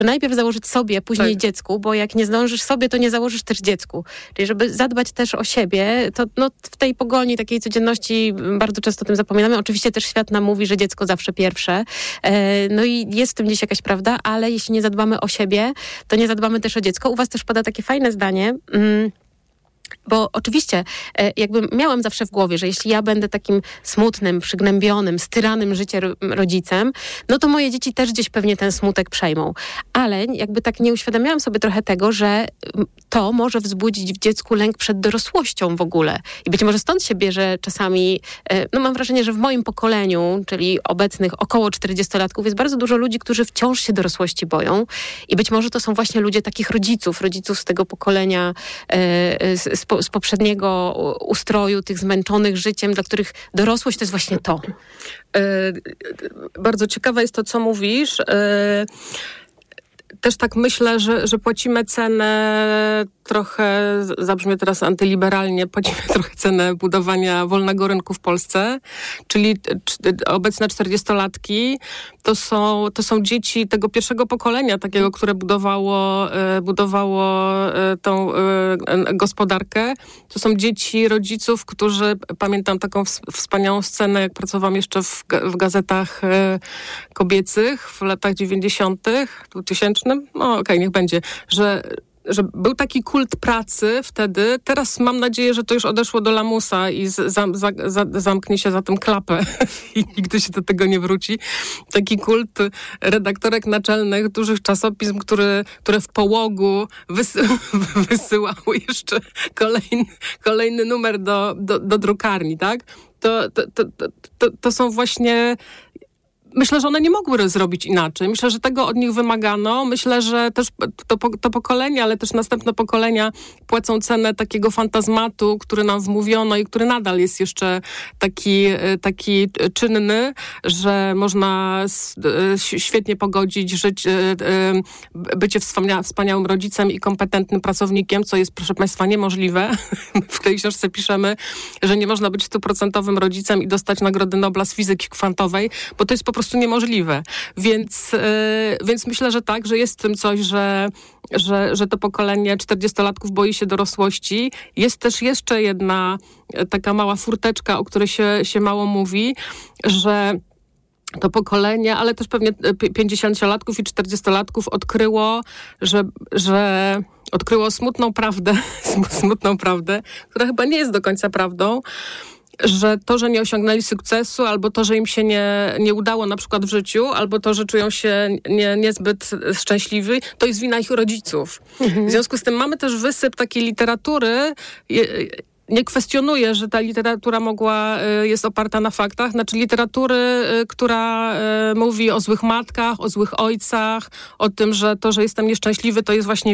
najpierw założyć sobie, później dziecku, bo jak nie zdążysz sobie, to nie założysz też dziecku. Czyli żeby zadbać też o siebie, to w tej pogoni, takiej codzienności bardzo często o tym zapominamy. Oczywiście też świat nam mówi, że dziecko zawsze pierwsze. No i jest w tym gdzieś jakaś prawda, ale jeśli nie zadbamy o siebie, to nie zadbamy też o dziecko. U was też pada takie fajne zdanie, bo oczywiście jakby miałam zawsze w głowie, że jeśli ja będę takim smutnym, przygnębionym, styranym życiem rodzicem, no to moje dzieci też gdzieś pewnie ten smutek przejmą. Ale jakby tak nie uświadamiałam sobie trochę tego, że to może wzbudzić w dziecku lęk przed dorosłością w ogóle. I być może stąd się bierze czasami, no mam wrażenie, że w moim pokoleniu, czyli obecnych około 40-latków, jest bardzo dużo ludzi, którzy wciąż się dorosłości boją. I być może to są właśnie ludzie takich rodziców z tego pokolenia, z poprzedniego ustroju, tych zmęczonych życiem, dla których dorosłość to jest właśnie to. Bardzo ciekawe jest to, co mówisz. Też tak myślę, że płacimy cenę trochę, zabrzmie teraz antyliberalnie, płacimy trochę cenę budowania wolnego rynku w Polsce, czyli obecne 40-latki to są dzieci tego pierwszego pokolenia, takiego, które budowało tą gospodarkę. To są dzieci rodziców, którzy, pamiętam taką wspaniałą scenę, jak pracowałam jeszcze w gazetach kobiecych w latach 90., 2000, no okej, niech będzie, że był taki kult pracy wtedy. Teraz mam nadzieję, że to już odeszło do lamusa i zamknie się za tym klapę i nigdy się do tego nie wróci. Taki kult redaktorek naczelnych dużych czasopism, które w połogu wysyłały jeszcze kolejny numer do drukarni, tak? To są właśnie... Myślę, że one nie mogły zrobić inaczej. Myślę, że tego od nich wymagano. Myślę, że też to pokolenie, ale też następne pokolenia płacą cenę takiego fantazmatu, który nam wmówiono i który nadal jest jeszcze taki czynny, że można świetnie pogodzić bycie wspaniałym rodzicem i kompetentnym pracownikiem, co jest, proszę Państwa, niemożliwe. W tej książce piszemy, że nie można być 100% rodzicem i dostać Nagrody Nobla z fizyki kwantowej, bo to jest po prostu niemożliwe. Więc myślę, że tak, że jest w tym coś, że to pokolenie 40-latków boi się dorosłości. Jest też jeszcze jedna taka mała furteczka, o której się mało mówi, że to pokolenie, ale też pewnie 50-latków i 40-latków odkryło smutną prawdę, która chyba nie jest do końca prawdą, że to, że nie osiągnęli sukcesu, albo to, że im się nie udało na przykład w życiu, albo to, że czują się niezbyt szczęśliwi, to jest wina ich rodziców. W związku z tym mamy też wysyp takiej literatury. Nie kwestionuję, że ta literatura jest oparta na faktach, znaczy literatury, która mówi o złych matkach, o złych ojcach, o tym, że to, że jestem nieszczęśliwy, to jest właśnie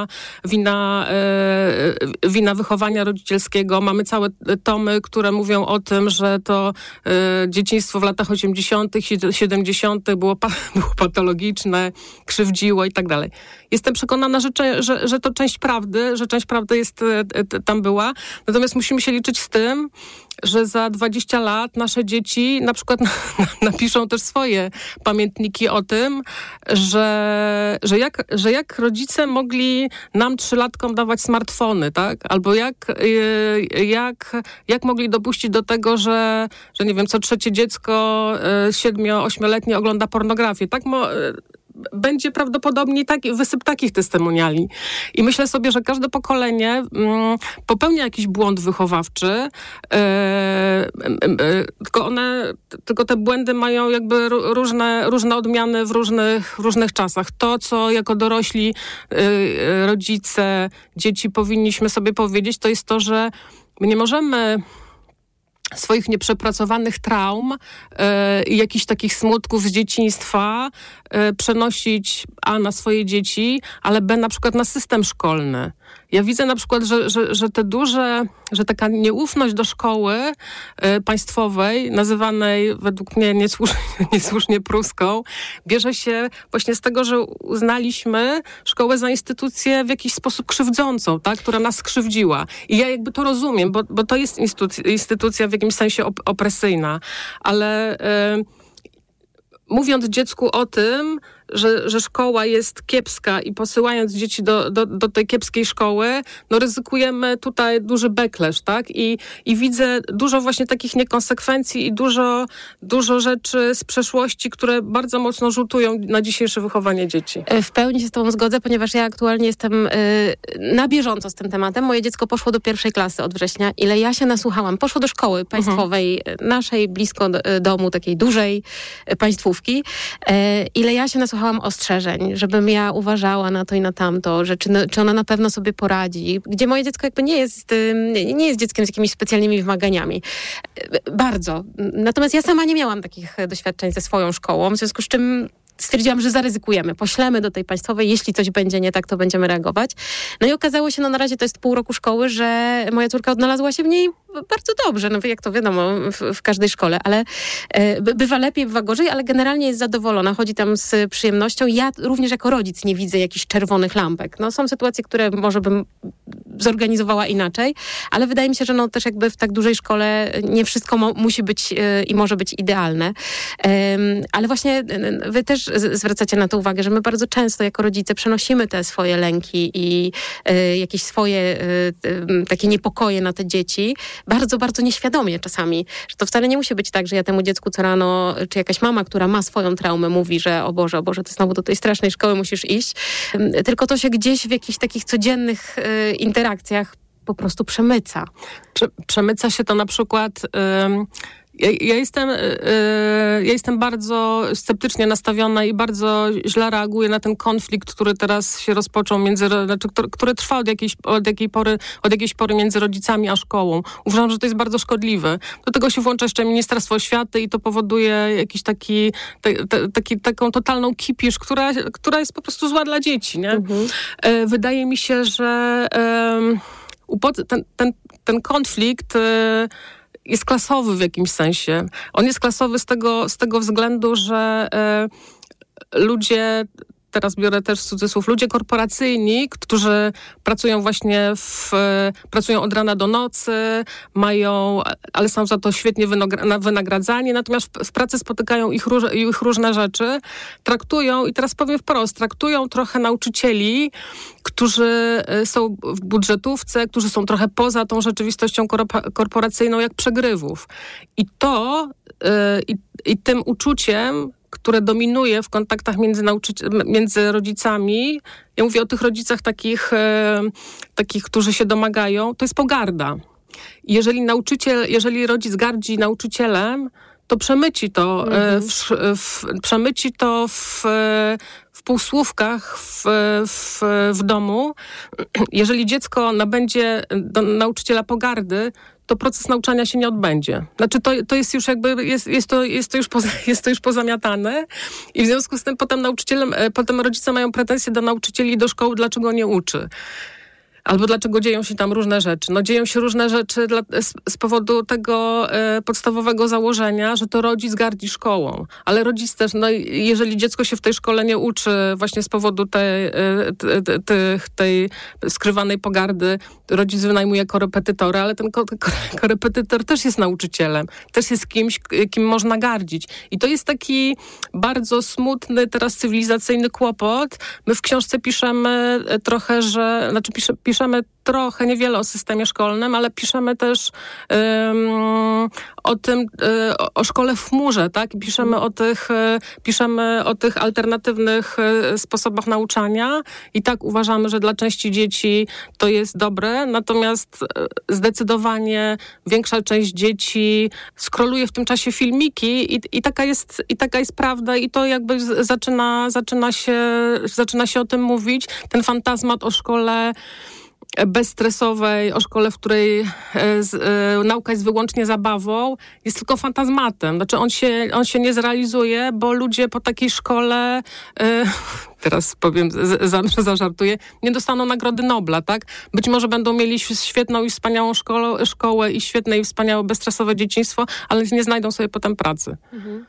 wina wychowania rodzicielskiego. Mamy całe tomy, które mówią o tym, że to dzieciństwo w latach 80., 70. było patologiczne, krzywdziło i tak dalej. Jestem przekonana, że to część prawdy jest tam była. Natomiast musimy się liczyć z tym, że za 20 lat nasze dzieci na przykład napiszą też swoje pamiętniki o tym, że jak rodzice mogli nam 3-latkom dawać smartfony, tak? Albo jak mogli dopuścić do tego, że nie wiem, co trzecie dziecko 7-8-letnie ogląda pornografię. Tak będzie prawdopodobnie wysyp takich testymoniali. I myślę sobie, że każde pokolenie popełnia jakiś błąd wychowawczy, tylko te błędy mają jakby różne odmiany w różnych czasach. To, co jako dorośli rodzice, dzieci powinniśmy sobie powiedzieć, to jest to, że my nie możemy swoich nieprzepracowanych traum i jakichś takich smutków z dzieciństwa przenosić na swoje dzieci, ale na przykład na system szkolny. Ja widzę na przykład, że taka nieufność do szkoły państwowej, nazywanej według mnie niesłusznie pruską, bierze się właśnie z tego, że uznaliśmy szkołę za instytucję w jakiś sposób krzywdzącą, tak, która nas skrzywdziła. I ja jakby to rozumiem, bo to jest instytucja w jakimś sensie opresyjna, ale mówiąc dziecku o tym, że szkoła jest kiepska i posyłając dzieci do tej kiepskiej szkoły, no ryzykujemy tutaj duży backlash, tak? I widzę dużo właśnie takich niekonsekwencji i dużo rzeczy z przeszłości, które bardzo mocno rzutują na dzisiejsze wychowanie dzieci. W pełni się z tobą zgodzę, ponieważ ja aktualnie jestem na bieżąco z tym tematem. Moje dziecko poszło do 1. klasy od września. Ile ja się nasłuchałam. Poszło do szkoły państwowej, naszej, blisko domu, takiej dużej państwówki. Ile ja się nasłuchałam ostrzeżeń, żebym ja uważała na to i na tamto, że czy ona na pewno sobie poradzi. Gdzie moje dziecko jakby nie jest dzieckiem z jakimiś specjalnymi wymaganiami. Bardzo. Natomiast ja sama nie miałam takich doświadczeń ze swoją szkołą, w związku z czym stwierdziłam, że zaryzykujemy. Poślemy do tej państwowej, jeśli coś będzie nie tak, to będziemy reagować. No i okazało się, na razie to jest pół roku szkoły, że moja córka odnalazła się w niej bardzo dobrze. No jak to wiadomo, w każdej szkole, ale bywa lepiej, bywa gorzej, ale generalnie jest zadowolona. Chodzi tam z przyjemnością. Ja również jako rodzic nie widzę jakichś czerwonych lampek. No są sytuacje, które może bym zorganizowała inaczej, ale wydaje mi się, że też jakby w tak dużej szkole nie wszystko musi być i może być idealne. Ale właśnie wy też zwracacie na to uwagę, że my bardzo często jako rodzice przenosimy te swoje lęki i jakieś swoje takie niepokoje na te dzieci bardzo, bardzo nieświadomie czasami. Że to wcale nie musi być tak, że ja temu dziecku co rano, czy jakaś mama, która ma swoją traumę, mówi, że o Boże, ty znowu do tej strasznej szkoły musisz iść. Tylko to się gdzieś w jakichś takich codziennych interakcjach po prostu przemyca. Przemyca się to na przykład... Ja jestem bardzo sceptycznie nastawiona i bardzo źle reaguję na ten konflikt, który teraz się rozpoczął który trwa od jakiejś pory między rodzicami a szkołą. Uważam, że to jest bardzo szkodliwe. Do tego się włącza jeszcze Ministerstwo Oświaty i to powoduje jakiś taką totalną kipisz, która jest po prostu zła dla dzieci, nie? Wydaje mi się, że ten konflikt jest klasowy w jakimś sensie. On jest klasowy z tego względu, że ludzie, teraz biorę też w cudzysłów, ludzie korporacyjni, którzy pracują właśnie pracują od rana do nocy, ale są za to świetnie wynagradzani, natomiast w pracy spotykają ich różne rzeczy, traktują, i teraz powiem wprost, traktują trochę nauczycieli, którzy są w budżetówce, którzy są trochę poza tą rzeczywistością korporacyjną, jak przegrywów. I tym uczuciem, które dominuje w kontaktach między rodzicami, ja mówię o tych rodzicach takich, którzy się domagają, to jest pogarda. Jeżeli rodzic gardzi nauczycielem, to przemyci to w półsłówkach w domu. Jeżeli dziecko nabędzie do nauczyciela pogardy, to proces nauczania się nie odbędzie. Znaczy to jest już jakby, jest to już pozamiatane i w związku z tym potem rodzice mają pretensje do nauczycieli i do szkoły, dlaczego nie uczy. Albo dlaczego dzieją się tam różne rzeczy. No dzieją się różne rzeczy z powodu tego podstawowego założenia, że to rodzic gardzi szkołą. Ale rodzic też, jeżeli dziecko się w tej szkole nie uczy właśnie z powodu tej skrywanej pogardy, rodzic wynajmuje korepetytora, ale ten korepetytor też jest nauczycielem. Też jest kimś, kim można gardzić. I to jest taki bardzo smutny, teraz cywilizacyjny kłopot. My w książce piszemy trochę, piszemy trochę, niewiele o systemie szkolnym, ale piszemy też o szkole w chmurze, tak? I piszemy o tych alternatywnych sposobach nauczania i tak uważamy, że dla części dzieci to jest dobre, natomiast zdecydowanie większa część dzieci skroluje w tym czasie filmiki i taka jest prawda i to jakby zaczyna się o tym mówić. Ten fantazmat o szkole bezstresowej, o szkole, w której nauka jest wyłącznie zabawą, jest tylko fantazmatem. Znaczy on się nie zrealizuje, bo ludzie po takiej szkole, teraz powiem, zażartuję, nie dostaną Nagrody Nobla, tak? Być może będą mieli świetną i wspaniałą szkołę i świetne i wspaniałe bezstresowe dzieciństwo, ale nie znajdą sobie potem pracy.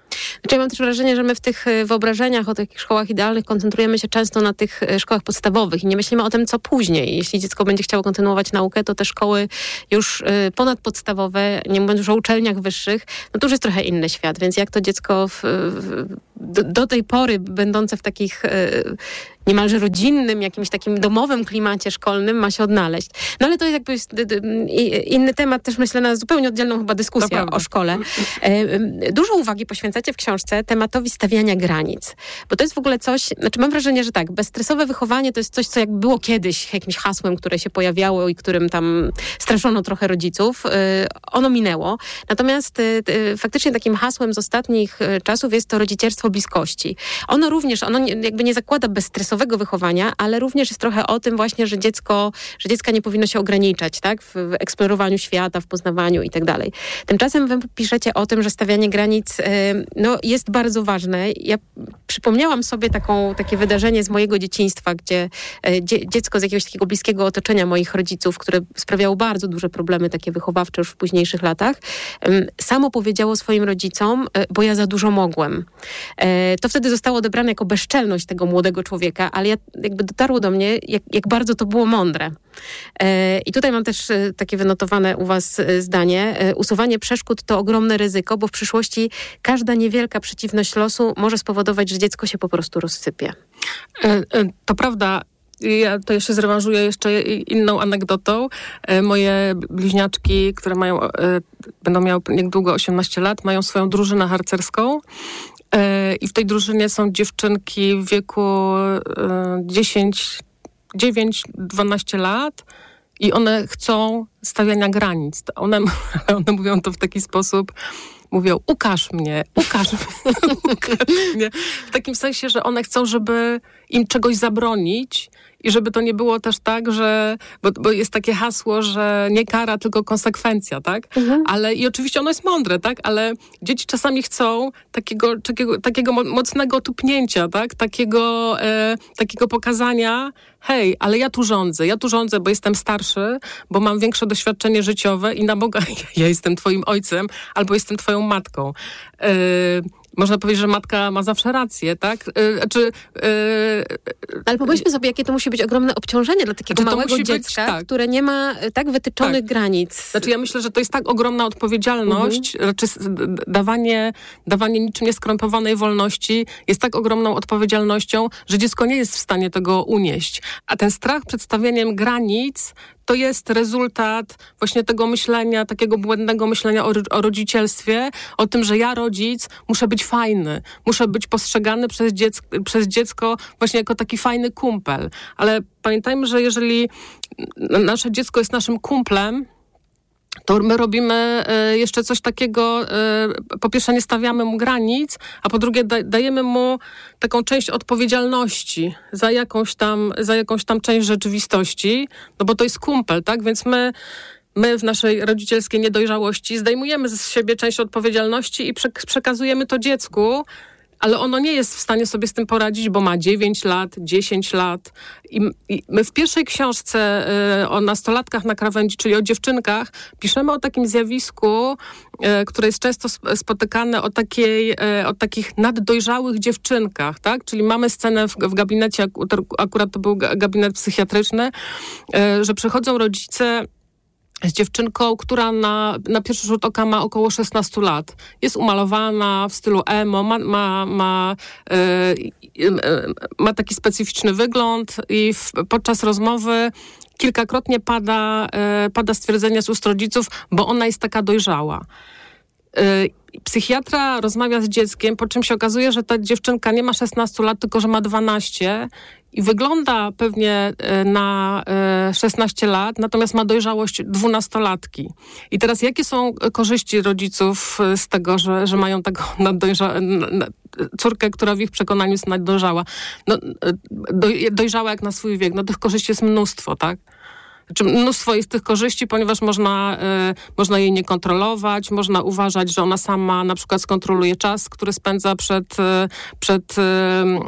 Znaczy ja mam też wrażenie, że my w tych wyobrażeniach o takich szkołach idealnych koncentrujemy się często na tych szkołach podstawowych i nie myślimy o tym, co później. Jeśli dziecko będzie chciało kontynuować naukę, to te szkoły już ponadpodstawowe, nie mówiąc już o uczelniach wyższych, no to już jest trochę inny świat, więc jak to dziecko do tej pory będące w takich niemalże rodzinnym, jakimś takim domowym klimacie szkolnym ma się odnaleźć. No ale to jakby jest inny temat, też myślę na zupełnie oddzielną chyba dyskusję o szkole. Dużo uwagi poświęcacie w książce tematowi stawiania granic, bo to jest w ogóle coś, znaczy mam wrażenie, że tak, bezstresowe wychowanie to jest coś, co jakby było kiedyś jakimś hasłem, które się pojawiało i którym tam straszono trochę rodziców. Ono minęło. Natomiast faktycznie takim hasłem z ostatnich czasów jest to rodzicielstwo bliskości. Ono jakby nie zakłada bezstresowego wychowania, ale również jest trochę o tym właśnie, że dziecka nie powinno się ograniczać, tak? W eksplorowaniu świata, w poznawaniu i tak dalej. Tymczasem wy piszecie o tym, że stawianie granic jest bardzo ważne. Ja przypomniałam sobie takie wydarzenie z mojego dzieciństwa, gdzie dziecko z jakiegoś takiego bliskiego otoczenia moich rodziców, które sprawiało bardzo duże problemy takie wychowawcze już w późniejszych latach, samo powiedziało swoim rodzicom, bo ja za dużo mogłem. To wtedy zostało odebrane jako bezczelność tego młodego człowieka, ale jakby dotarło do mnie, jak bardzo to było mądre. I tutaj mam też takie wynotowane u was zdanie. Usuwanie przeszkód to ogromne ryzyko, bo w przyszłości każda niewielka przeciwność losu może spowodować, że dziecko się po prostu rozsypie. To prawda. Ja to jeszcze zrewanżuję jeszcze inną anegdotą. Moje bliźniaczki, które będą miały niedługo 18 lat, mają swoją drużynę harcerską. I w tej drużynie są dziewczynki w wieku 9-12 lat i one chcą stawiania granic. One mówią to w taki sposób, mówią, ukaż mnie. W takim sensie, że one chcą, żeby im czegoś zabronić i żeby to nie było też tak, że, bo jest takie hasło, że nie kara, tylko konsekwencja, tak? Ale i oczywiście ono jest mądre, tak? Ale dzieci czasami chcą takiego mocnego tupnięcia, tak? Takiego pokazania, hej, ale ja tu rządzę, bo jestem starszy, bo mam większe doświadczenie życiowe i na Boga ja jestem twoim ojcem albo jestem twoją matką. Można powiedzieć, że matka ma zawsze rację, tak? Ale pomyślmy sobie, jakie to musi być ogromne obciążenie dla takiego małego dziecka, które nie ma tak wytyczonych granic. Znaczy ja myślę, że to jest tak ogromna odpowiedzialność, znaczy dawanie niczym nieskrępowanej wolności jest tak ogromną odpowiedzialnością, że dziecko nie jest w stanie tego unieść. A ten strach przed stawianiem granic to jest rezultat właśnie tego myślenia, takiego błędnego myślenia o rodzicielstwie, o tym, że ja rodzic muszę być fajny, muszę być postrzegany przez dziecko właśnie jako taki fajny kumpel. Ale pamiętajmy, że jeżeli nasze dziecko jest naszym kumplem, to my robimy jeszcze coś takiego, po pierwsze nie stawiamy mu granic, a po drugie dajemy mu taką część odpowiedzialności za jakąś tam część rzeczywistości, no bo to jest kumpel, tak? Więc my w naszej rodzicielskiej niedojrzałości zdejmujemy z siebie część odpowiedzialności i przekazujemy to dziecku, ale ono nie jest w stanie sobie z tym poradzić, bo ma 9 lat, 10 lat. I my w pierwszej książce o nastolatkach na krawędzi, czyli o dziewczynkach, piszemy o takim zjawisku, które jest często spotykane, o takich naddojrzałych dziewczynkach, tak? Czyli mamy scenę w gabinecie, akurat to był gabinet psychiatryczny, że przychodzą rodzice z dziewczynką, która na pierwszy rzut oka ma około 16 lat. Jest umalowana w stylu emo, ma taki specyficzny wygląd i podczas rozmowy kilkakrotnie pada stwierdzenie z ust rodziców, bo ona jest taka dojrzała. Psychiatra rozmawia z dzieckiem, po czym się okazuje, że ta dziewczynka nie ma 16 lat, tylko że ma 12 i wygląda pewnie na 16 lat, natomiast ma dojrzałość 12-latki. I teraz jakie są korzyści rodziców z tego, że mają taką córkę, która w ich przekonaniu jest naddojrzała? No, dojrzała jak na swój wiek. No tych korzyści jest mnóstwo, tak? Znaczy, mnóstwo jest tych korzyści, ponieważ można jej nie kontrolować, można uważać, że ona sama na przykład skontroluje czas, który spędza przed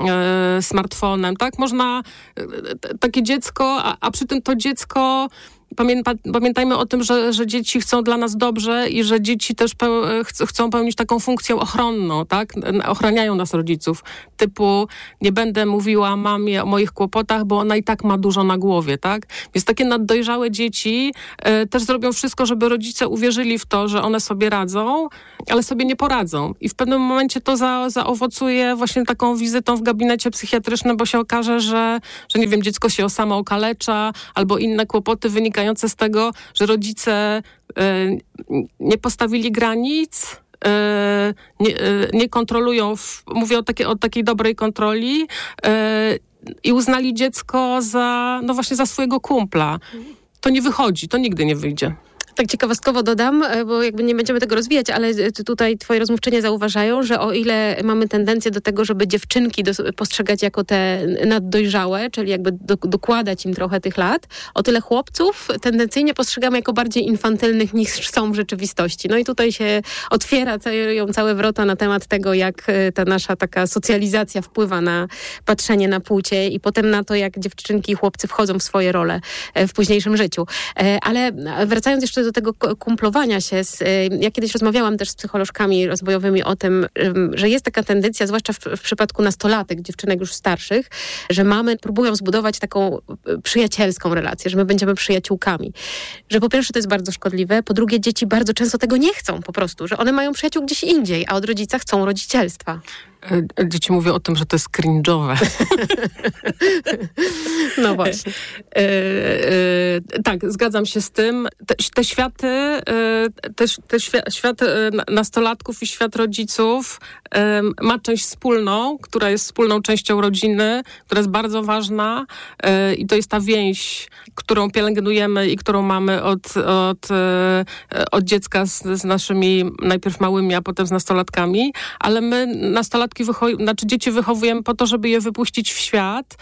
smartfonem, tak? Można takie dziecko, a przy tym to dziecko pamiętajmy o tym, że dzieci chcą dla nas dobrze i że dzieci też chcą pełnić taką funkcję ochronną, tak? Ochraniają nas rodziców. Typu nie będę mówiła mamie o moich kłopotach, bo ona i tak ma dużo na głowie, tak? Więc takie naddojrzałe dzieci też zrobią wszystko, żeby rodzice uwierzyli w to, że one sobie radzą, ale sobie nie poradzą. I w pewnym momencie to zaowocuje właśnie taką wizytą w gabinecie psychiatrycznym, bo się okaże, że nie wiem, dziecko się samo okalecza albo inne kłopoty wynikające z tego, że rodzice nie postawili granic, nie kontrolują, mówię o takiej dobrej kontroli i uznali dziecko za swojego kumpla. To nie wychodzi, to nigdy nie wyjdzie. Tak ciekawostkowo dodam, bo jakby nie będziemy tego rozwijać, ale tutaj twoi rozmówczynie zauważają, że o ile mamy tendencję do tego, żeby dziewczynki postrzegać jako te naddojrzałe, czyli jakby dokładać im trochę tych lat, o tyle chłopców tendencyjnie postrzegamy jako bardziej infantylnych niż są w rzeczywistości. No i tutaj się otwierają całe wrota na temat tego, jak ta nasza taka socjalizacja wpływa na patrzenie na płcie i potem na to, jak dziewczynki i chłopcy wchodzą w swoje role w późniejszym życiu. Ale wracając jeszcze do tego kumplowania się. Ja kiedyś rozmawiałam też z psycholożkami rozwojowymi o tym, że jest taka tendencja, zwłaszcza w przypadku nastolatek, dziewczynek już starszych, że mamy próbują zbudować taką przyjacielską relację, że my będziemy przyjaciółkami. Że po pierwsze to jest bardzo szkodliwe, po drugie dzieci bardzo często tego nie chcą po prostu, że one mają przyjaciół gdzieś indziej, a od rodzica chcą rodzicielstwa. Dzieci mówią o tym, że to jest cringe'owe. No właśnie. Tak, zgadzam się z tym. Świat nastolatków i świat rodziców ma część wspólną, która jest wspólną częścią rodziny, która jest bardzo ważna i to jest ta więź, którą pielęgnujemy i którą mamy od dziecka z naszymi najpierw małymi, a potem z nastolatkami, ale my dzieci wychowujemy po to, żeby je wypuścić w świat.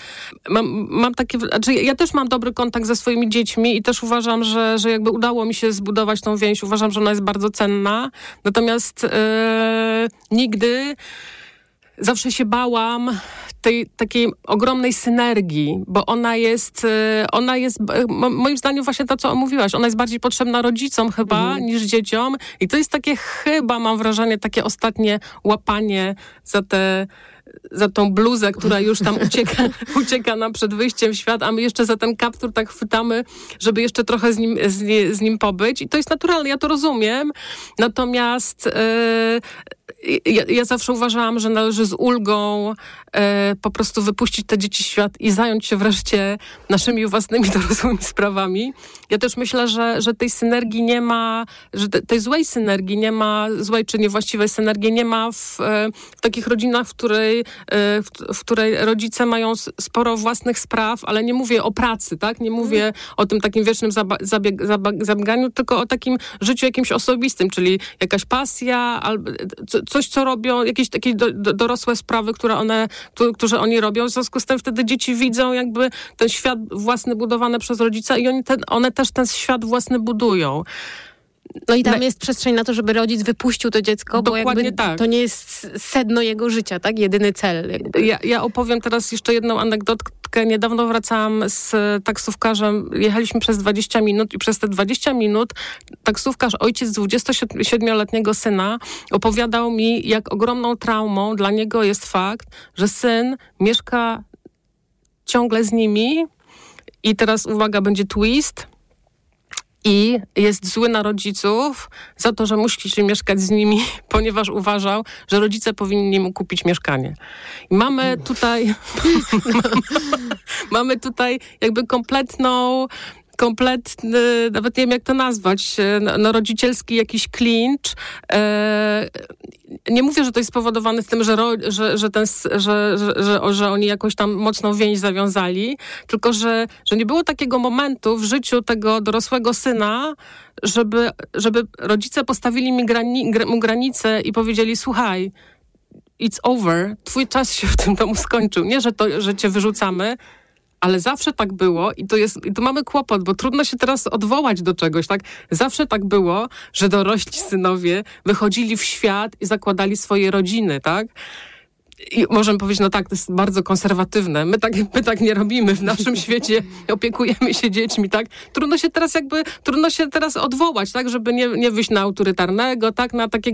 Ja też mam dobry kontakt ze swoimi dziećmi i też uważam, że jakby udało mi się zbudować tą więź. Uważam, że ona jest bardzo cenna. Natomiast nigdy zawsze się bałam tej takiej ogromnej synergii, bo ona jest moim zdaniem właśnie to, co mówiłaś, ona jest bardziej potrzebna rodzicom chyba niż dzieciom i to jest takie chyba, mam wrażenie, takie ostatnie łapanie za tą bluzę, która już tam ucieka nam przed wyjściem w świat, a my jeszcze za ten kaptur tak chwytamy, żeby jeszcze trochę z nim pobyć. I to jest naturalne, ja to rozumiem. Natomiast ja zawsze uważałam, że należy z ulgą po prostu wypuścić te dzieci w świat i zająć się wreszcie naszymi własnymi dorosłymi sprawami. Ja też myślę, że tej synergii nie ma, że tej złej synergii nie ma, złej czy niewłaściwej synergii nie ma w takich rodzinach, w której rodzice mają sporo własnych spraw, ale nie mówię o pracy, tak? Nie mówię o tym takim wiecznym zabieganiu, tylko o takim życiu jakimś osobistym, czyli jakaś pasja, albo coś, co robią, jakieś takie dorosłe sprawy, które oni robią. W związku z tym wtedy dzieci widzą jakby ten świat własny budowany przez rodzica i one też ten świat własny budują. No i tam jest przestrzeń na to, żeby rodzic wypuścił to dziecko, bo jakby tak. To nie jest sedno jego życia, tak? Jedyny cel. Ja opowiem teraz jeszcze jedną anegdotkę. Niedawno wracałam z taksówkarzem. Jechaliśmy przez 20 minut i przez te 20 minut taksówkarz, ojciec 27-letniego syna, opowiadał mi, jak ogromną traumą dla niego jest fakt, że syn mieszka ciągle z nimi i teraz uwaga, będzie twist, i jest zły na rodziców za to, że musi się mieszkać z nimi, ponieważ uważał, że rodzice powinni mu kupić mieszkanie. I mamy tutaj jakby kompletny, nawet nie wiem jak to nazwać, rodzicielski jakiś klincz. Nie mówię, że to jest spowodowane tym, że oni jakoś tam mocną więź zawiązali, tylko że nie było takiego momentu w życiu tego dorosłego syna, żeby rodzice postawili mu granicę i powiedzieli: słuchaj, it's over, twój czas się w tym domu skończył. Nie, że cię wyrzucamy, ale zawsze tak było i to mamy kłopot, bo trudno się teraz odwołać do czegoś, tak? Zawsze tak było, że dorośli synowie wychodzili w świat i zakładali swoje rodziny, tak? I możemy powiedzieć, no tak, to jest bardzo konserwatywne. My tak nie robimy w naszym świecie. Opiekujemy się dziećmi, tak? Trudno się teraz odwołać, tak? Żeby nie wyjść na autorytarnego, tak?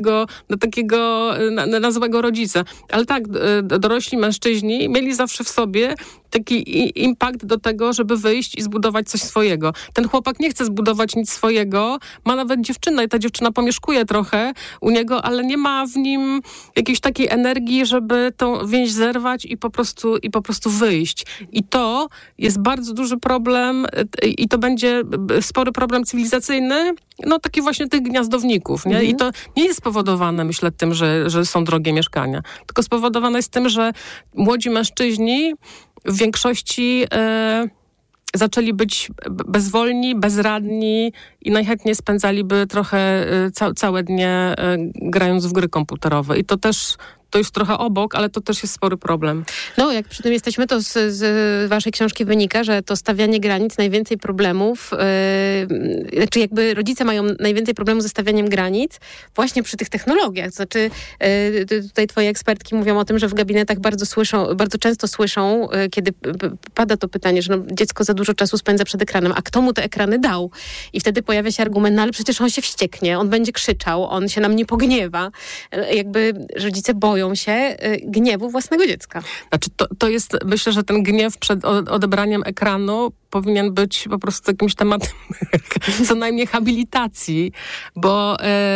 Na złego rodzica. Ale tak, dorośli mężczyźni mieli zawsze w sobie taki impact do tego, żeby wyjść i zbudować coś swojego. Ten chłopak nie chce zbudować nic swojego, ma nawet dziewczynę i ta dziewczyna pomieszkuje trochę u niego, ale nie ma w nim jakiejś takiej energii, żeby tą więź zerwać i po prostu wyjść. I to jest bardzo duży problem i to będzie spory problem cywilizacyjny, no taki właśnie tych gniazdowników, nie? I to nie jest spowodowane, myślę, tym, że są drogie mieszkania, tylko spowodowane jest tym, że młodzi mężczyźni w większości zaczęli być bezwolni, bezradni i najchętniej spędzaliby trochę całe dnie grając w gry komputerowe. I to jest trochę obok, ale to też jest spory problem. No, jak przy tym jesteśmy, to z waszej książki wynika, że to stawianie granic najwięcej problemów, znaczy jakby rodzice mają najwięcej problemów ze stawianiem granic właśnie przy tych technologiach. To znaczy tutaj twoje ekspertki mówią o tym, że w gabinetach bardzo często słyszą, kiedy pada to pytanie, że dziecko za dużo czasu spędza przed ekranem, a kto mu te ekrany dał? I wtedy pojawia się argument, no ale przecież on się wścieknie, on będzie krzyczał, on się na mnie pogniewa. Jakby rodzice boją się gniewu własnego dziecka. Znaczy to jest, myślę, że ten gniew przed odebraniem ekranu powinien być po prostu jakimś tematem co najmniej habilitacji, bo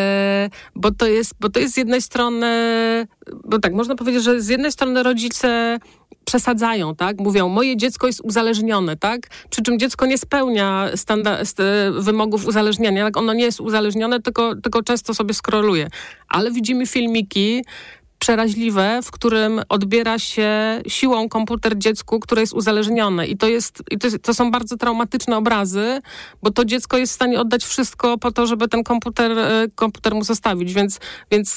to jest z jednej strony, bo tak, można powiedzieć, że z jednej strony rodzice przesadzają, tak? Mówią, moje dziecko jest uzależnione, tak? Przy czym dziecko nie spełnia wymogów uzależnienia. Tak? Ono nie jest uzależnione, tylko często sobie scrolluje. Ale widzimy filmiki przeraźliwe, w którym odbiera się siłą komputer dziecku, które jest uzależnione. I to są bardzo traumatyczne obrazy, bo to dziecko jest w stanie oddać wszystko po to, żeby ten komputer mu zostawić. Więc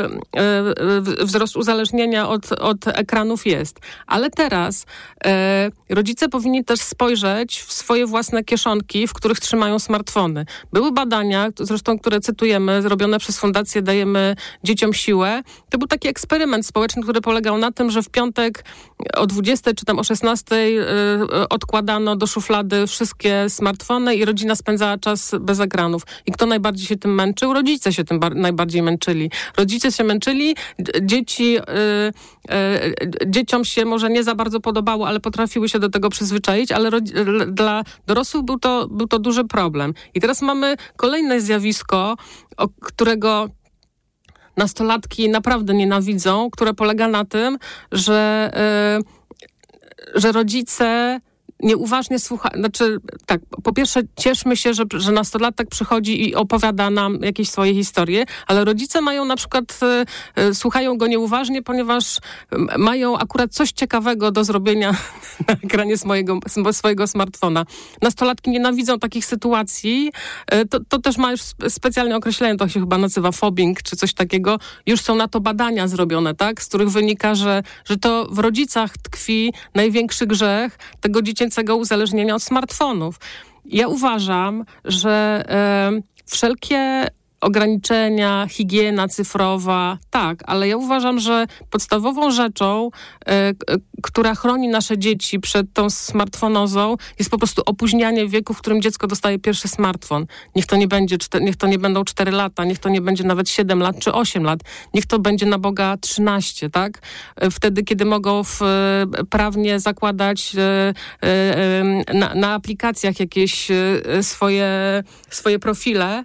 wzrost uzależnienia od ekranów jest. Ale teraz rodzice powinni też spojrzeć w swoje własne kieszonki, w których trzymają smartfony. Były badania, zresztą, które cytujemy, zrobione przez Fundację Dajemy Dzieciom Siłę. To był taki eksperyment społeczny, który polegał na tym, że w piątek o 20 czy tam o 16 odkładano do szuflady wszystkie smartfony i rodzina spędzała czas bez ekranów. I kto najbardziej się tym męczył? Rodzice się tym najbardziej męczyli. Rodzice się męczyli, dzieciom się może nie za bardzo podobało, ale potrafiły się do tego przyzwyczaić, ale dla dorosłych był to duży problem. I teraz mamy kolejne zjawisko, którego nastolatki naprawdę nienawidzą, które polega na tym, że rodzice nieuważnie słuchają. Znaczy, tak, po pierwsze cieszmy się, że nastolatek przychodzi i opowiada nam jakieś swoje historie, ale rodzice mają na przykład, słuchają go nieuważnie, ponieważ mają akurat coś ciekawego do zrobienia na ekranie swojego smartfona. Nastolatki nienawidzą takich sytuacji. To też ma już specjalne określenie, to się chyba nazywa fobbing, czy coś takiego. Już są na to badania zrobione, tak, z których wynika, że to w rodzicach tkwi największy grzech tego dziecięcego uzależnienia od smartfonów. Ja uważam, że wszelkie ograniczenia, higiena cyfrowa, tak, ale ja uważam, że podstawową rzeczą, która chroni nasze dzieci przed tą smartfonozą, jest po prostu opóźnianie wieku, w którym dziecko dostaje pierwszy smartfon. Niech to nie będą 4 lata, niech to nie będzie nawet 7 lat czy 8 lat, niech to będzie na Boga 13, tak? Wtedy, kiedy mogą prawnie zakładać na aplikacjach jakieś swoje profile.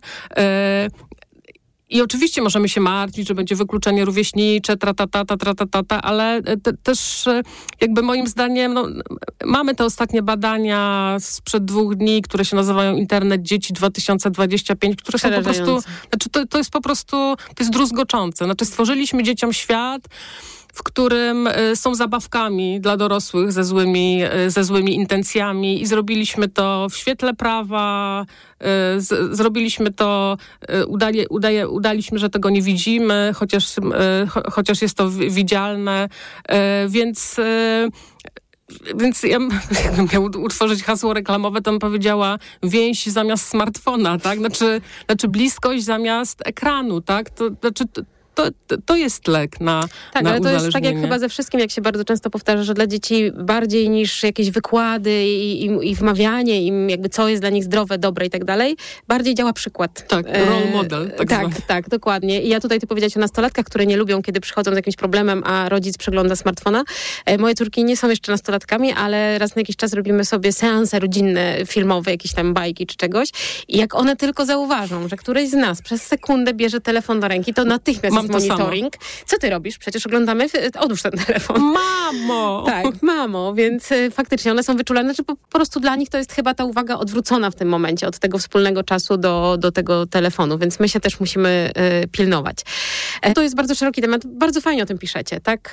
I oczywiście możemy się martwić, że będzie wykluczenie rówieśnicze, ale też jakby moim zdaniem mamy te ostatnie badania sprzed 2 dni, które się nazywają Internet Dzieci 2025, które są po prostu, znaczy to jest po prostu, to jest druzgoczące. Znaczy stworzyliśmy dzieciom świat, w którym są zabawkami dla dorosłych ze złymi intencjami i zrobiliśmy to w świetle prawa, zrobiliśmy to, udaliśmy, że tego nie widzimy, chociaż jest to widzialne, więc jakbym miał utworzyć hasło reklamowe, to bym powiedziała więź zamiast smartfona, tak? Znaczy bliskość zamiast ekranu, tak? To znaczy to jest lek na Tak, na ale to jest tak jak uzależnienie. chyba ze wszystkim, jak się bardzo często powtarza, że dla dzieci bardziej niż jakieś wykłady i wmawianie im jakby co jest dla nich zdrowe, dobre i tak dalej, bardziej działa przykład. Tak, role model. Tak, dokładnie. I ja tutaj ty powiedziałaś o nastolatkach, które nie lubią, kiedy przychodzą z jakimś problemem, a rodzic przegląda smartfona. Moje córki nie są jeszcze nastolatkami, ale raz na jakiś czas robimy sobie seanse rodzinne, filmowe, jakieś tam bajki czy czegoś. I jak one tylko zauważą, że któryś z nas przez sekundę bierze telefon do ręki, to natychmiast Mam jest to samo. monitoring. Co ty robisz? Przecież oglądamy, odłóż ten telefon. Mamo! Tak, mamo, więc faktycznie one są wyczulone, że po prostu dla nich to jest chyba ta uwaga odwrócona w tym momencie od tego wspólnego czasu do tego telefonu, więc my się też musimy pilnować. To jest bardzo szeroki temat, bardzo fajnie o tym piszecie, tak?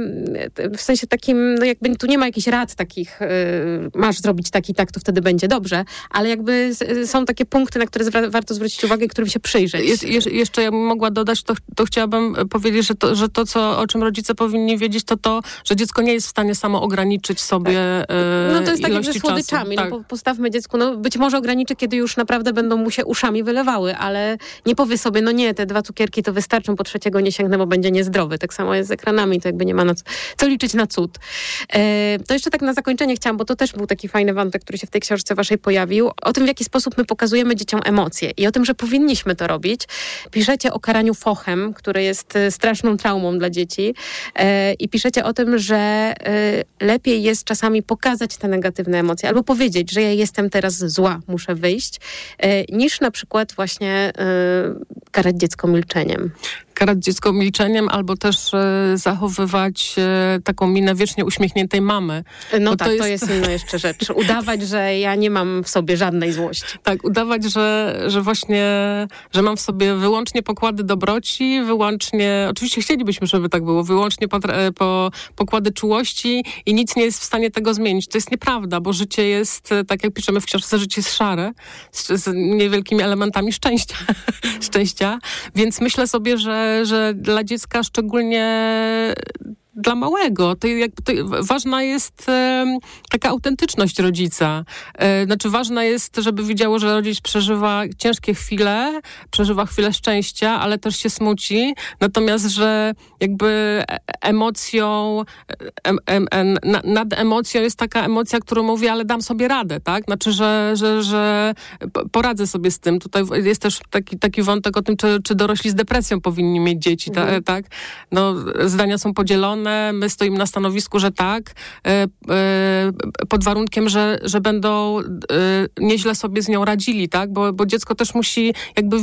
W sensie takim, no jakby tu nie ma jakichś rad takich, masz zrobić tak i tak, to wtedy będzie dobrze, ale jakby są takie punkty, na które warto zwrócić uwagę, którym się przyjrzeć. Jeszcze ja bym mogła dodać, to chciałabym powiedzieć, że to, o czym rodzice powinni wiedzieć, to, że dziecko nie jest w stanie samo ograniczyć sobie No to jest tak jak ze ilości słodyczami. czasu. No, Tak. postawmy dziecku, no być może ograniczy, kiedy już naprawdę będą mu się uszami wylewały, ale nie powie sobie, no nie, te 2 cukierki to wystarczą, po 3 nie sięgnę, bo będzie niezdrowy. Tak samo jest z ekranami, to jakby nie ma co liczyć na cud. To jeszcze tak na zakończenie chciałam, bo to też był taki fajny wątek, który się w tej książce waszej pojawił, o tym, w jaki sposób my pokazujemy dzieciom emocje i o tym, że powinniśmy to robić. Piszecie o karaniu fochem, które jest straszną traumą dla dzieci i piszecie o tym, że lepiej jest czasami pokazać te negatywne emocje albo powiedzieć, że ja jestem teraz zła, muszę wyjść, niż na przykład właśnie karać dziecko milczeniem. Karać dziecko milczeniem albo też zachowywać taką minę wiecznie uśmiechniętej mamy. No Bo tak, to jest inna jeszcze rzecz. Udawać, że ja nie mam w sobie żadnej złości. Tak, udawać, że właśnie, że mam w sobie wyłącznie pokłady dobroci, wyłącznie, oczywiście chcielibyśmy, żeby tak było, wyłącznie pokłady czułości i nic nie jest w stanie tego zmienić. To jest nieprawda, bo życie jest, tak jak piszemy w książce, życie jest szare, z niewielkimi elementami szczęścia, więc myślę sobie, że dla dziecka, szczególnie dla małego, to ważna jest taka autentyczność rodzica. Znaczy ważna jest, żeby widziało, że rodzic przeżywa ciężkie chwile, przeżywa chwilę szczęścia, ale też się smuci. Natomiast, że jakby emocją, nad emocją jest taka emocja, którą mówi, ale dam sobie radę, tak? Znaczy, że poradzę sobie z tym. Tutaj jest też taki wątek o tym, czy dorośli z depresją powinni mieć dzieci, tak? No, zdania są podzielone. My stoimy na stanowisku, że tak, pod warunkiem, że będą nieźle sobie z nią radzili, tak? Bo dziecko też musi jakby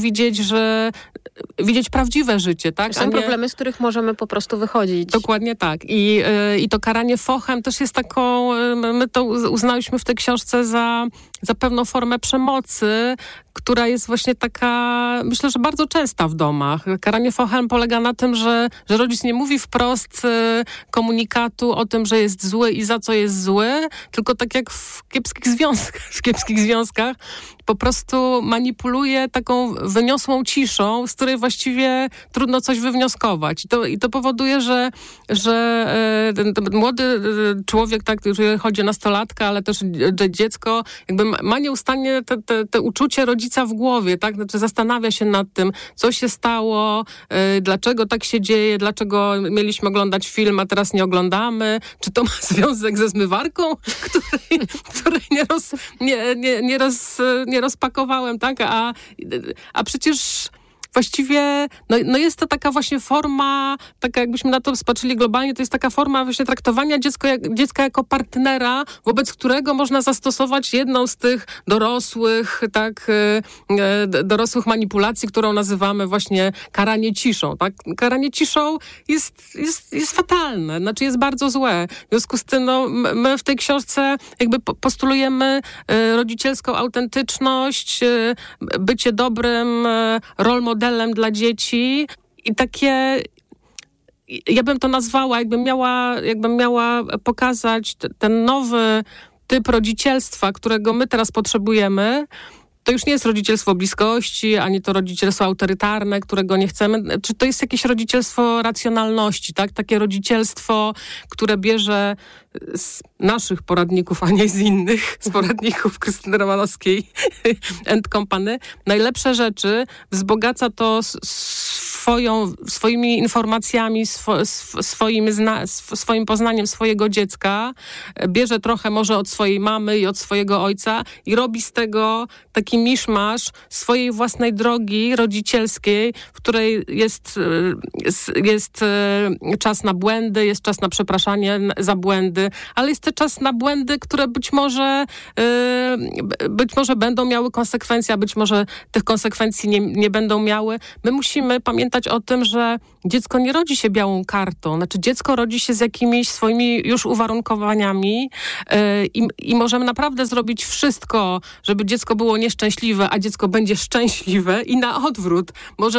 widzieć prawdziwe życie, tak? Są problemy, z których możemy po prostu wychodzić. Dokładnie tak. I to karanie fochem też jest taką, my to uznałyśmy w tej książce za pewną formę przemocy, która jest właśnie taka, myślę, że bardzo częsta w domach. Karanie fochem polega na tym, że rodzic nie mówi wprost komunikatu o tym, że jest zły i za co jest zły, tylko tak jak w kiepskich związkach po prostu manipuluje taką wyniosłą ciszą, z której właściwie trudno coś wywnioskować. I to powoduje, że ten młody człowiek, tak, jeżeli chodzi o nastolatka, ale też dziecko, jakby ma nieustannie te uczucie rodzica w głowie, tak? Znaczy zastanawia się nad tym, co się stało, dlaczego tak się dzieje, dlaczego mieliśmy oglądać film, a teraz nie oglądamy, czy to ma związek ze zmywarką, której nie rozpakowałem, tak? A przecież właściwie no jest to taka właśnie forma, taka jakbyśmy na to spatrzyli globalnie, to jest taka forma właśnie traktowania dziecka jako partnera, wobec którego można zastosować jedną z tych dorosłych, tak, dorosłych manipulacji, którą nazywamy właśnie karanie ciszą, tak? Karanie ciszą jest fatalne, znaczy jest bardzo złe. W związku z tym no, my w tej książce jakby postulujemy rodzicielską autentyczność, bycie dobrym role modelem dla dzieci i takie, ja bym to nazwała, jakbym miała pokazać ten nowy typ rodzicielstwa, którego my teraz potrzebujemy. To już nie jest rodzicielstwo bliskości, ani to rodzicielstwo autorytarne, którego nie chcemy. Czy to jest jakieś rodzicielstwo racjonalności, tak? Takie rodzicielstwo, które bierze z naszych poradników, a nie z innych, z poradników Krystyny Romanowskiej and Company, najlepsze rzeczy, wzbogaca to swoimi informacjami, swoim poznaniem swojego dziecka, bierze trochę może od swojej mamy i od swojego ojca i robi z tego taki miszmasz swojej własnej drogi rodzicielskiej, w której jest czas na błędy, jest czas na przepraszanie za błędy, ale jest też czas na błędy, które być może będą miały konsekwencje, a być może tych konsekwencji nie będą miały. My musimy pamiętać o tym, że dziecko nie rodzi się białą kartą. Znaczy dziecko rodzi się z jakimiś swoimi już uwarunkowaniami i możemy naprawdę zrobić wszystko, żeby dziecko było nieszczęśliwe, a dziecko będzie szczęśliwe i na odwrót.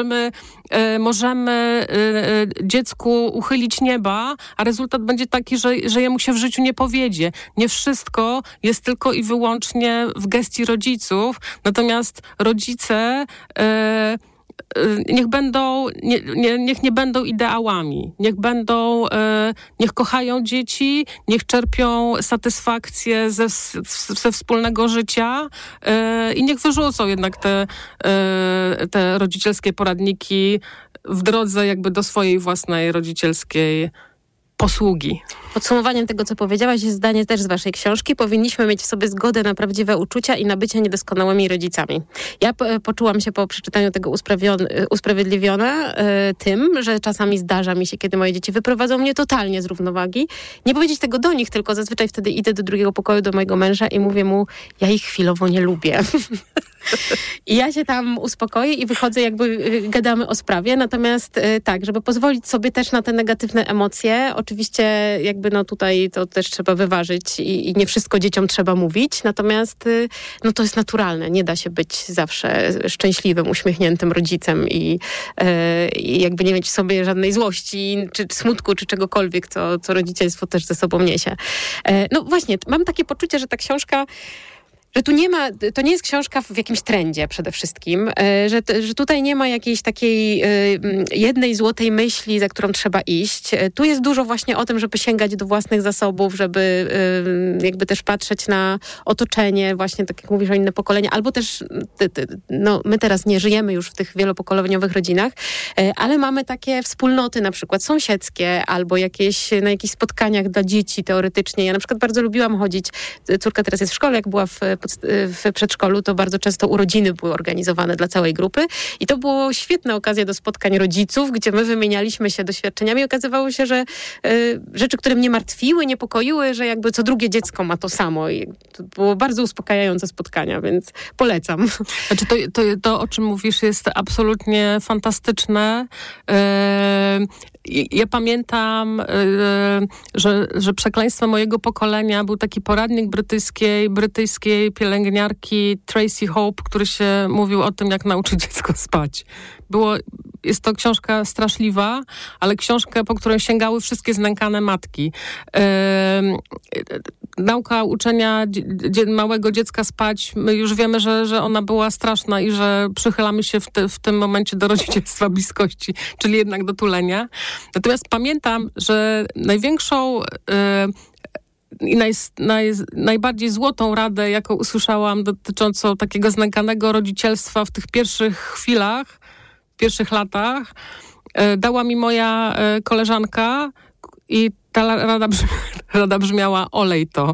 Możemy dziecku uchylić nieba, a rezultat będzie taki, że jemu się w życiu nie powiedzie. Nie wszystko jest tylko i wyłącznie w gestii rodziców, natomiast rodzice niech nie będą ideałami, niech kochają dzieci, niech czerpią satysfakcję ze wspólnego życia i niech wyrzucą jednak te rodzicielskie poradniki w drodze jakby do swojej własnej rodzicielskiej posługi. Podsumowaniem tego, co powiedziałaś, jest zdanie też z waszej książki. Powinniśmy mieć w sobie zgodę na prawdziwe uczucia i na bycie niedoskonałymi rodzicami. Ja poczułam się po przeczytaniu tego usprawiedliwiona tym, że czasami zdarza mi się, kiedy moje dzieci wyprowadzą mnie totalnie z równowagi. Nie powiedzieć tego do nich, tylko zazwyczaj wtedy idę do drugiego pokoju, do mojego męża i mówię mu, ja ich chwilowo nie lubię. I ja się tam uspokoję i wychodzę, jakby gadamy o sprawie. Natomiast tak, żeby pozwolić sobie też na te negatywne emocje, oczywiście jakby tutaj to też trzeba wyważyć i nie wszystko dzieciom trzeba mówić, natomiast to jest naturalne. Nie da się być zawsze szczęśliwym, uśmiechniętym rodzicem i jakby nie mieć w sobie żadnej złości, czy smutku, czy czegokolwiek, co rodzicielstwo też ze sobą niesie. No właśnie, mam takie poczucie, że ta książka, że to nie jest książka w jakimś trendzie przede wszystkim, że tutaj nie ma jakiejś takiej jednej złotej myśli, za którą trzeba iść. Tu jest dużo właśnie o tym, żeby sięgać do własnych zasobów, żeby jakby też patrzeć na otoczenie, właśnie tak jak mówisz, o inne pokolenia, albo też my teraz nie żyjemy już w tych wielopokoleniowych rodzinach, ale mamy takie wspólnoty na przykład sąsiedzkie, albo na jakichś spotkaniach dla dzieci teoretycznie. Ja na przykład bardzo lubiłam chodzić, córka teraz jest w szkole, jak była w przedszkolu, to bardzo często urodziny były organizowane dla całej grupy i to było świetna okazja do spotkań rodziców, gdzie my wymienialiśmy się doświadczeniami. Okazywało się, że rzeczy, które mnie martwiły, niepokoiły, że jakby co drugie dziecko ma to samo i to było bardzo uspokajające spotkania, więc polecam. Znaczy to o czym mówisz, jest absolutnie fantastyczne. Ja pamiętam, że przekleństwem mojego pokolenia był taki poradnik brytyjskiej pielęgniarki Tracy Hope, który się mówił o tym, jak nauczyć dziecko spać. Jest to książka straszliwa, ale książka, po którą sięgały wszystkie znękane matki. Nauka uczenia małego dziecka spać, my już wiemy, że ona była straszna i że przychylamy się w tym momencie do rodzicielstwa bliskości, czyli jednak do tulenia. Natomiast pamiętam, że największą i najbardziej złotą radę, jaką usłyszałam dotyczącą takiego znękanego rodzicielstwa w tych pierwszych chwilach, pierwszych latach, dała mi moja koleżanka i ta rada brzmiała: olej to.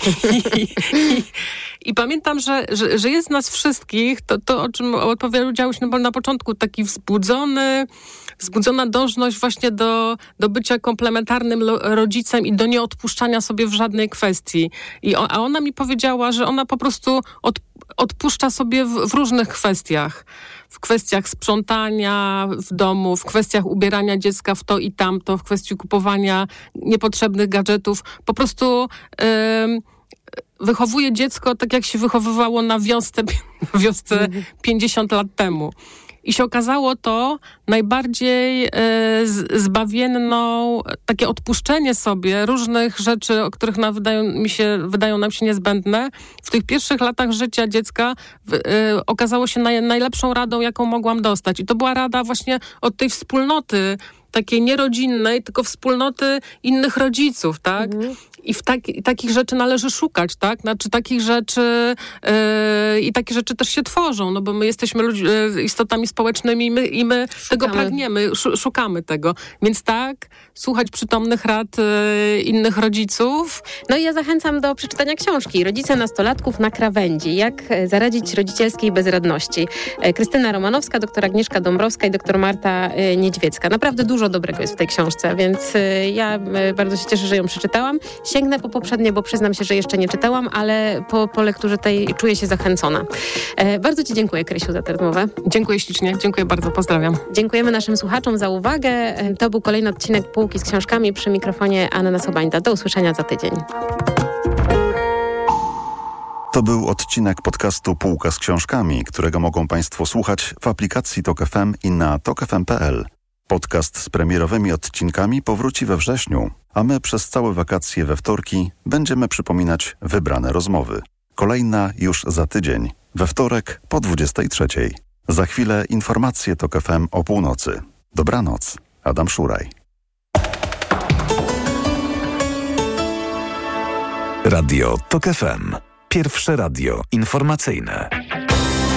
I pamiętam, że jest nas wszystkich, to o czym odpowiedziałeś na początku, taki wzbudzona dążność właśnie do bycia komplementarnym rodzicem i do nieodpuszczania sobie w żadnej kwestii. A ona mi powiedziała, że ona po prostu odpuszcza sobie w różnych kwestiach. W kwestiach sprzątania w domu, w kwestiach ubierania dziecka w to i tamto, w kwestii kupowania niepotrzebnych gadżetów. Po prostu wychowuje dziecko tak, jak się wychowywało na wiosce 50 lat temu. I się okazało to najbardziej zbawienną, takie odpuszczenie sobie różnych rzeczy, których wydają nam się niezbędne. W tych pierwszych latach życia dziecka okazało się najlepszą radą, jaką mogłam dostać. I to była rada właśnie od tej wspólnoty, takiej nierodzinnej, tylko wspólnoty innych rodziców, tak? I takich rzeczy należy szukać, tak? Znaczy takich rzeczy i takie rzeczy też się tworzą, no bo my jesteśmy istotami społecznymi i my tego pragniemy, szukamy tego. Więc tak, słuchać przytomnych rad innych rodziców. No i ja zachęcam do przeczytania książki Rodzice nastolatków na krawędzi. Jak zaradzić rodzicielskiej bezradności. Krystyna Romanowska, doktor Agnieszka Dąbrowska i doktor Marta Niedźwiecka. Naprawdę dużo dobrego jest w tej książce, więc ja bardzo się cieszę, że ją przeczytałam. Sięgnę po poprzednie, bo przyznam się, że jeszcze nie czytałam, ale po lekturze tej czuję się zachęcona. Bardzo Ci dziękuję, Krysiu, za tę rozmowę. Dziękuję ślicznie, dziękuję bardzo, pozdrawiam. Dziękujemy naszym słuchaczom za uwagę. To był kolejny odcinek Półki z książkami przy mikrofonie Anna Sobańda. Do usłyszenia za tydzień. To był odcinek podcastu Półka z książkami, którego mogą Państwo słuchać w aplikacji TOK FM i na tokfm.pl. Podcast z premierowymi odcinkami powróci we wrześniu, a my przez całe wakacje we wtorki będziemy przypominać wybrane rozmowy. Kolejna już za tydzień, we wtorek po 23:00. Za chwilę informacje TOK FM o północy. Dobranoc, Adam Szuraj. Radio TOK FM. Pierwsze radio informacyjne.